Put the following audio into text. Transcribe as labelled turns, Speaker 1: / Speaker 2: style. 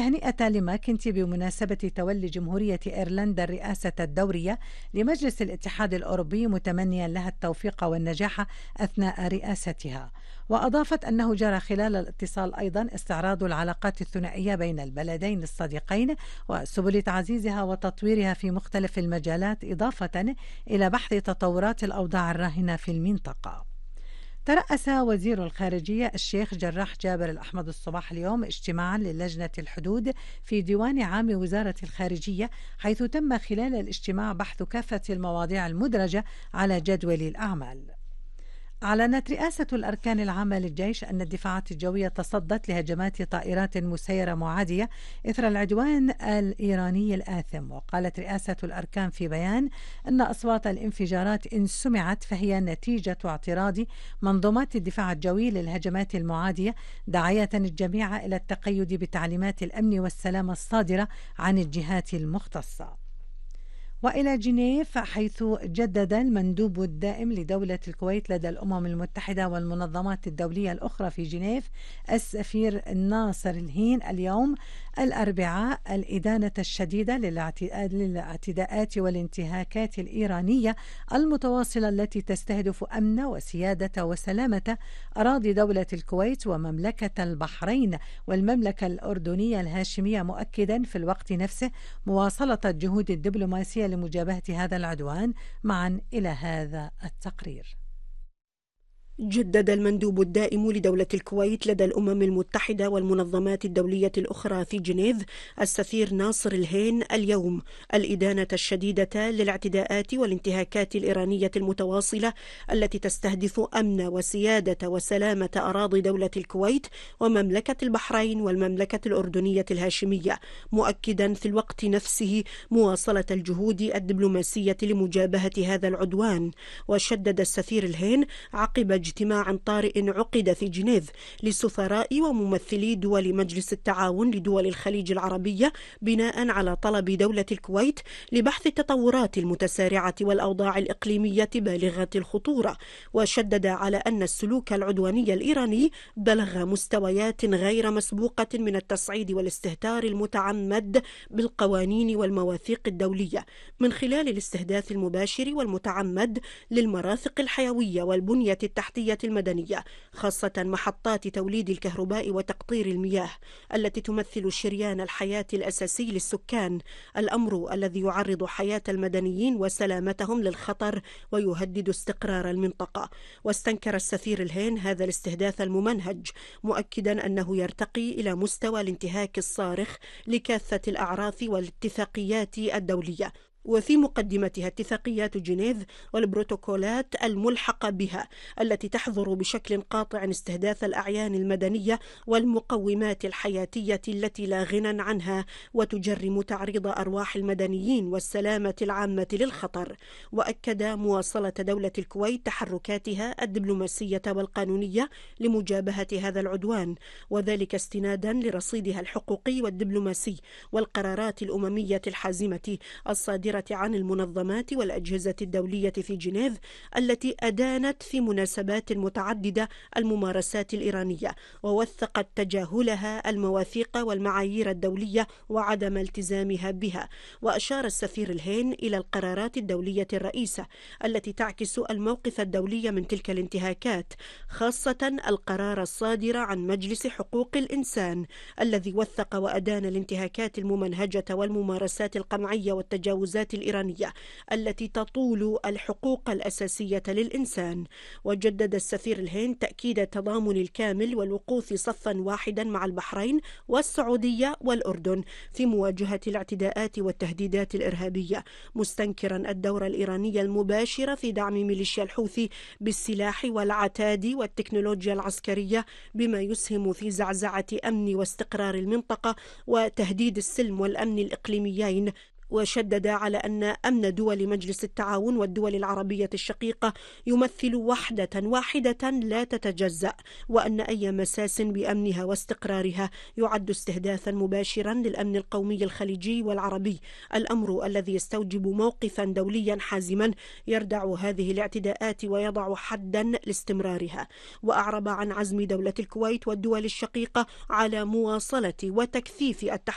Speaker 1: التهنئة لماكنتي بمناسبة تولي جمهورية إيرلندا الرئاسة الدورية لمجلس الاتحاد الأوروبي، متمنيا لها التوفيق والنجاح أثناء رئاستها. وأضافت أنه جرى خلال الاتصال أيضا استعراض العلاقات الثنائية بين البلدين الصديقين وسبل تعزيزها وتطويرها في مختلف المجالات، إضافة إلى بحث تطورات الأوضاع الراهنة في المنطقة. ترأس وزير الخارجية الشيخ جراح جابر الأحمد الصباح اليوم اجتماعا للجنة الحدود في ديوان عام وزارة الخارجية، حيث تم خلال الاجتماع بحث كافة المواضيع المدرجة على جدول الأعمال. أعلنت رئاسة الأركان العامة للجيش أن الدفاعات الجوية تصدت لهجمات طائرات مسيرة معادية إثر العدوان الإيراني الآثم. وقالت رئاسة الأركان في بيان أن أصوات الانفجارات إن سمعت فهي نتيجة اعتراض منظومات الدفاع الجوي للهجمات المعادية، داعية الجميع إلى التقيد بتعليمات الأمن والسلامة الصادرة عن الجهات المختصة. وإلى جنيف، حيث جدد المندوب الدائم لدولة الكويت لدى الأمم المتحدة والمنظمات الدولية الأخرى في جنيف السفير ناصر الهين اليوم الأربعاء الإدانة الشديدة للاعتداءات والانتهاكات الإيرانية المتواصلة التي تستهدف أمن وسيادة وسلامة أراضي دولة الكويت ومملكة البحرين والمملكة الأردنية الهاشمية، مؤكدا في الوقت نفسه مواصلة الجهود الدبلوماسية لمجابهة هذا العدوان. معا إلى هذا التقرير.
Speaker 2: جدد المندوب الدائم لدولة الكويت لدى الأمم المتحدة والمنظمات الدولية الأخرى في جنيف السفير ناصر الهين اليوم الإدانة الشديدة للاعتداءات والانتهاكات الإيرانية المتواصلة التي تستهدف أمن وسيادة وسلامة أراضي دولة الكويت ومملكة البحرين والمملكة الأردنية الهاشمية، مؤكدا في الوقت نفسه مواصلة الجهود الدبلوماسية لمجابهة هذا العدوان. وشدد السفير الهين عقب اجتماع طارئ عقد في جنيف لسفراء وممثلي دول مجلس التعاون لدول الخليج العربية بناء على طلب دولة الكويت لبحث التطورات المتسارعة والأوضاع الإقليمية بالغة الخطورة، وشدد على أن السلوك العدواني الإيراني بلغ مستويات غير مسبوقة من التصعيد والاستهتار المتعمد بالقوانين والمواثيق الدولية من خلال الاستهداف المباشر والمتعمد للمرافق الحيوية والبنية التحتية المدنية، خاصة محطات توليد الكهرباء وتقطير المياه التي تمثل شريان الحياة الأساسي للسكان، الأمر الذي يعرض حياة المدنيين وسلامتهم للخطر ويهدد استقرار المنطقة. واستنكر السفير الهين هذا الاستهداف الممنهج، مؤكدا أنه يرتقي إلى مستوى الانتهاك الصارخ لكافة الأعراف والاتفاقيات الدولية، وفي مقدمتها اتفاقيات جنيف والبروتوكولات الملحقة بها التي تحظر بشكل قاطع استهداف الأعيان المدنية والمقومات الحياتية التي لا غنى عنها وتجرم تعريض أرواح المدنيين والسلامة العامة للخطر. وأكد مواصلة دولة الكويت تحركاتها الدبلوماسية والقانونية لمجابهة هذا العدوان، وذلك استنادا لرصيدها الحقوقي والدبلوماسي والقرارات الأممية الحازمة الصادرة عن المنظمات والأجهزة الدولية في جنيف التي أدانت في مناسبات متعددة الممارسات الإيرانية ووثقت تجاهلها المواثيق والمعايير الدولية وعدم التزامها بها. وأشار السفير الهين إلى القرارات الدولية الرئيسة التي تعكس الموقف الدولي من تلك الانتهاكات، خاصة القرار الصادر عن مجلس حقوق الإنسان الذي وثق وأدان الانتهاكات الممنهجة والممارسات القمعية والتجاوزات الإيرانية التي تطول الحقوق الأساسية للإنسان. وجدد السفير الهين تأكيد التضامن الكامل والوقوف صفا واحدا مع البحرين والسعودية والأردن في مواجهة الاعتداءات والتهديدات الإرهابية، مستنكرا الدور الإيراني المباشر في دعم ميليشيا الحوثي بالسلاح والعتاد والتكنولوجيا العسكرية بما يسهم في زعزعة أمن واستقرار المنطقة وتهديد السلم والأمن الإقليميين. وشدد على أن أمن دول مجلس التعاون والدول العربية الشقيقة يمثل وحدة واحدة لا تتجزأ، وأن أي مساس بأمنها واستقرارها يعد استهدافا مباشرا للأمن القومي الخليجي والعربي، الأمر الذي يستوجب موقفا دوليا حازما يردع هذه الاعتداءات ويضع حدا لاستمرارها. وأعرب عن عزم دولة الكويت والدول الشقيقة على مواصلة وتكثيف